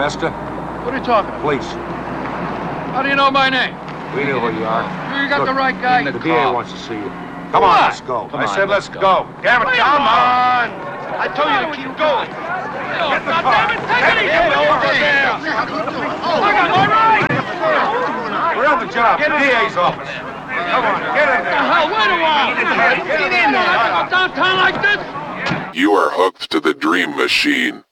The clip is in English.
Fester? What are you talking about? Police. How do you know my name? We know who you are. You got Look, the right guy. The DA wants to see you. Come on, let's go. Come I on, said let's go. Damn it, come on! I told you to keep going. Get the car. Damn it, take it easy over there. I got my right. We're on the job. The DA's office. Come on, get in there. Hell, wait a while. Get in there. Downtown like this? You are hooked to the Dream Machine.